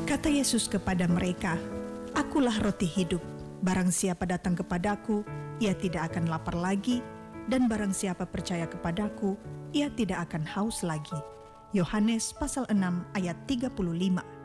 Kata Yesus kepada mereka, "Akulah roti hidup. Barang siapa datang kepadaku, ia tidak akan lapar lagi, dan barang siapa percaya kepadaku, ia tidak akan haus lagi." Yohanes pasal 6 ayat 35.